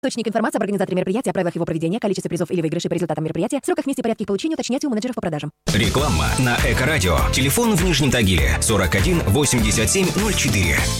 Точник информации об организаторе мероприятия, о правилах его проведения, количестве призов или выигрышей по результатам мероприятия, сроках, месте и порядке их получения уточняйте у менеджеров по продажам. Реклама на Эко-радио. Телефон в Нижнем Тагиле 41 87 04.